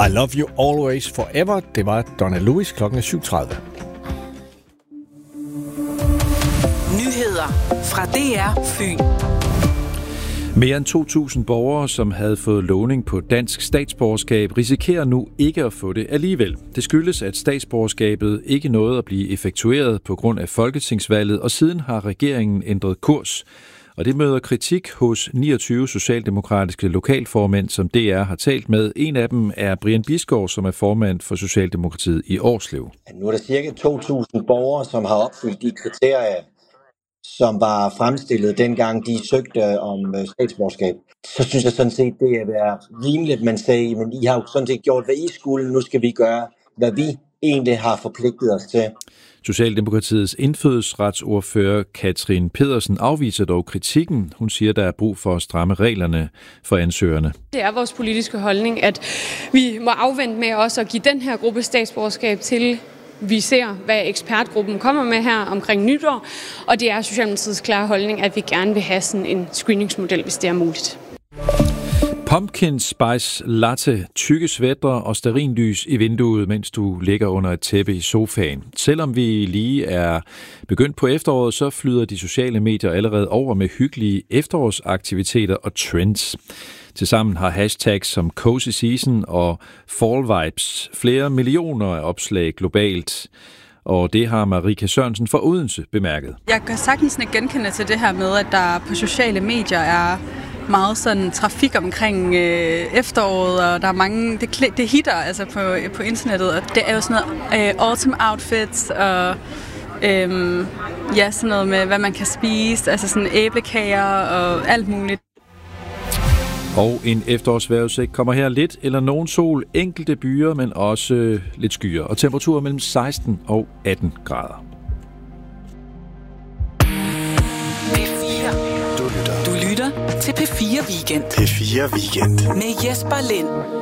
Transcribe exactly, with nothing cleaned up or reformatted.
I Love You Always Forever. Det var Donna Lewis. Klokken er syv tredive. Nyheder fra D R Fyn. Mere end to tusind borgere, som havde fået lovning på dansk statsborgerskab, risikerer nu ikke at få det alligevel. Det skyldes, at statsborgerskabet ikke nåede at blive effektueret på grund af folketingsvalget, og siden har regeringen ændret kurs. Og det møder kritik hos niogtyve socialdemokratiske lokalformænd, som D R har talt med. En af dem er Brian Bisgaard, som er formand for Socialdemokratiet i Årslev. Nu er der cirka to tusind borgere, som har opfyldt de kriterier, som var fremstillet dengang de søgte om statsborgerskab. Så synes jeg sådan set, det er rimeligt, at man sagde, men I har jo sådan set gjort, hvad I skulle. Nu skal vi gøre, hvad vi egentlig har forpligtet os til. Socialdemokratiets indfødsretsordfører Katrin Pedersen afviser dog kritikken. Hun siger, der er brug for at stramme reglerne for ansøgerne. Det er vores politiske holdning, at vi må afvente med også at give den her gruppe statsborgerskab til vi ser, hvad ekspertgruppen kommer med her omkring nytår, og det er Socialdemokratiets klare holdning, at vi gerne vil have sådan en screeningsmodel, hvis det er muligt. Pumpkin spice latte, tykke sweater og stearinlys i vinduet, mens du ligger under et tæppe i sofaen. Selvom vi lige er begyndt på efteråret, så flyder de sociale medier allerede over med hyggelige efterårsaktiviteter og trends. Tilsammen har hashtags som Cozy Season og Fall Vibes flere millioner af opslag globalt. Og det har Marika Sørensen fra Odense bemærket. Jeg kan sagtens genkende til det her med, at der på sociale medier er meget sådan trafik omkring øh, efteråret, og der er mange, det, det hitter altså på, på internettet, og det er jo sådan noget øh, autumn outfits, og øh, ja, sådan noget med, hvad man kan spise, altså sådan æblekager og alt muligt. Og en efterårsvejrudsigt kommer her lidt eller nogen sol, enkelte byer, men også øh, lidt skyer, og temperaturer mellem seksten og atten grader. Du lytter til P fire Weekend. P fire Weekend. Med Jesper Lind.